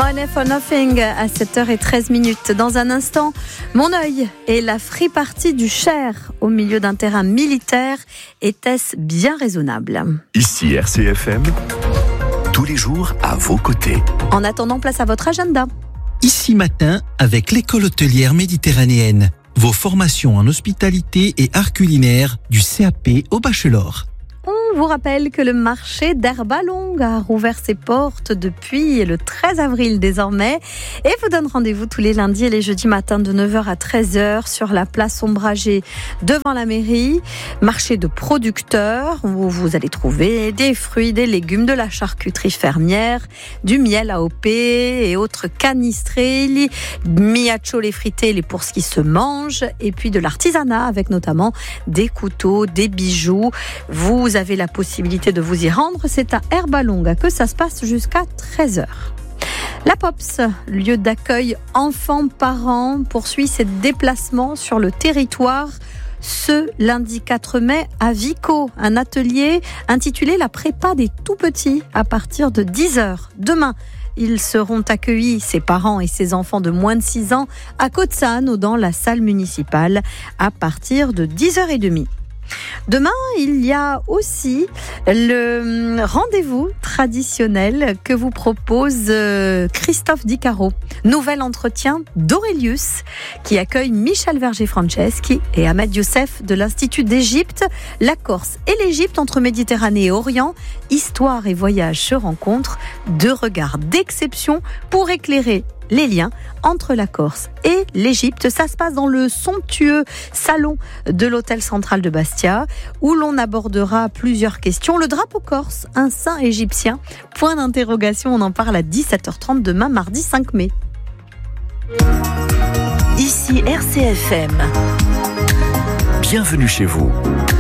Money for Nothing à 7h13. Dans un instant, mon œil et la free party du Cher au milieu d'un terrain militaire. Était-ce bien raisonnable ? Ici RCFM, tous les jours à vos côtés. En attendant, place à votre agenda. Ici matin, avec l'école hôtelière méditerranéenne. Vos formations en hospitalité et art culinaire du CAP au bachelor. On vous rappelle que le marché d'Herbalong a rouvert ses portes depuis le 13 avril désormais et vous donne rendez-vous tous les lundis et les jeudis matins de 9h à 13h sur la place Ombragée devant la mairie. Marché de producteurs où vous allez trouver des fruits, des légumes, de la charcuterie fermière, du miel AOP et autres canistrés, miacho les frités, les pour ce qui se mange et puis de l'artisanat avec notamment des couteaux, des bijoux. Vous avez la possibilité de vous y rendre, c'est à Herbalong que ça se passe jusqu'à 13h. La POPS, lieu d'accueil enfants-parents, poursuit ses déplacements sur le territoire. Ce lundi 4 mai à Vico, un atelier intitulé La prépa des tout-petits à partir de 10h. Demain, ils seront accueillis, ses parents et ses enfants de moins de 6 ans, à Côte-Sanne, dans la salle municipale, à partir de 10h30. Demain, il y a aussi le rendez-vous traditionnel que vous propose Christophe Di Caro. Nouvel entretien d'Aurelius qui accueille Michel Verger-Franceschi et Ahmed Youssef de l'Institut d'Égypte. La Corse et l'Égypte entre Méditerranée et Orient. Histoire et voyage se rencontrent. Deux regards d'exception pour éclairer les liens entre la Corse et l'Égypte. Ça se passe dans le somptueux salon de l'hôtel central de Bastia où l'on abordera plusieurs questions. Le drapeau corse, un saint égyptien, point d'interrogation, on en parle à 17h30 demain mardi 5 mai. Ici RCFM. Bienvenue chez vous.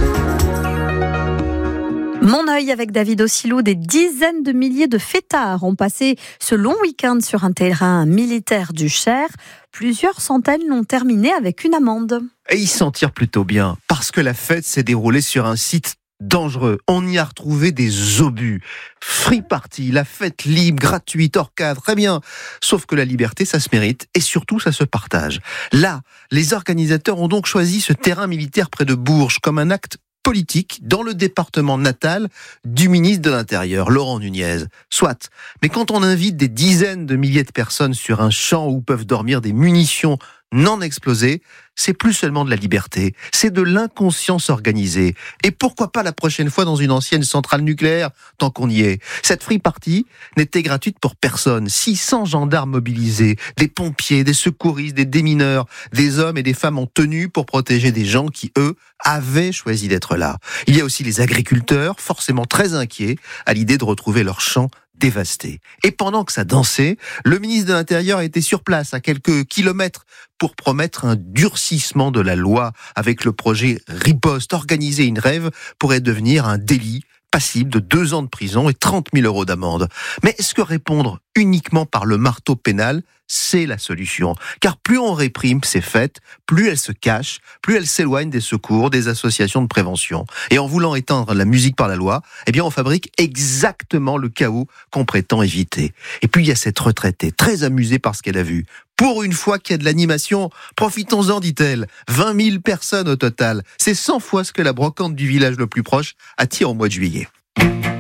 Mon œil avec David Ossilou, des dizaines de milliers de fêtards ont passé ce long week-end sur un terrain militaire du Cher. Plusieurs centaines l'ont terminé avec une amende. Et ils s'en tirent plutôt bien, parce que la fête s'est déroulée sur un site dangereux. On y a retrouvé des obus. Free party, la fête libre, gratuite, hors cadre, très bien. Sauf que la liberté, ça se mérite, et surtout, ça se partage. Là, les organisateurs ont donc choisi ce terrain militaire près de Bourges comme un acte politique dans le département natal du ministre de l'Intérieur, Laurent Nunez. Soit, mais quand on invite des dizaines de milliers de personnes sur un champ où peuvent dormir des munitions non explosées, c'est plus seulement de la liberté, c'est de l'inconscience organisée. Et pourquoi pas la prochaine fois dans une ancienne centrale nucléaire, tant qu'on y est. Cette free party n'était gratuite pour personne. 600 gendarmes mobilisés, des pompiers, des secouristes, des démineurs, des hommes et des femmes en tenue pour protéger des gens qui, eux, avaient choisi d'être là. Il y a aussi les agriculteurs, forcément très inquiets à l'idée de retrouver leurs champs dévastés. Et pendant que ça dansait, le ministre de l'Intérieur était sur place, à quelques kilomètres, pour promettre un durcissement de la loi avec le projet Riposte. Organiser une rêve pourrait devenir un délit passible de 2 ans de prison et 30 000 € d'amende. Mais est-ce que répondre uniquement par le marteau pénal, c'est la solution? Car plus on réprime ces fêtes, plus elles se cachent, plus elles s'éloignent des secours, des associations de prévention. Et en voulant éteindre la musique par la loi, eh bien on fabrique exactement le chaos qu'on prétend éviter. Et puis il y a cette retraitée, très amusée par ce qu'elle a vu. Pour une fois qu'il y a de l'animation, profitons-en, dit-elle. 20 000 personnes au total. C'est 100 fois ce que la brocante du village le plus proche attire au mois de juillet.